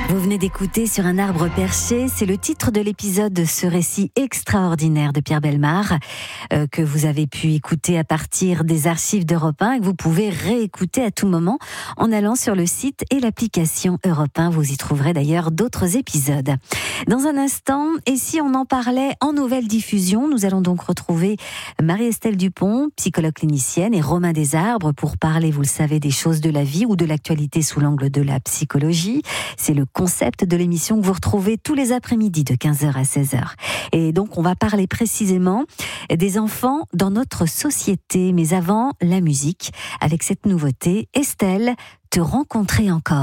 Vous venez d'écouter Sur un arbre perché, c'est le titre de l'épisode de ce récit extraordinaire de Pierre Bellemare que vous avez pu écouter à partir des archives d'Europe 1 et que vous pouvez réécouter à tout moment en allant sur le site et l'application Europe 1. Vous y trouverez d'ailleurs d'autres épisodes. Dans un instant, et si on en parlait en nouvelle diffusion, nous allons donc retrouver Marie-Estelle Dupont, psychologue clinicienne, et Romain Desarbres pour parler, vous le savez, des choses de la vie ou de l'actualité sous l'angle de la psychologie. C'est le concept de l'émission que vous retrouvez tous les après-midi de 15h à 16h. Et donc, on va parler précisément des enfants dans notre société. Mais avant, la musique, avec cette nouveauté, Estelle, te rencontrer encore.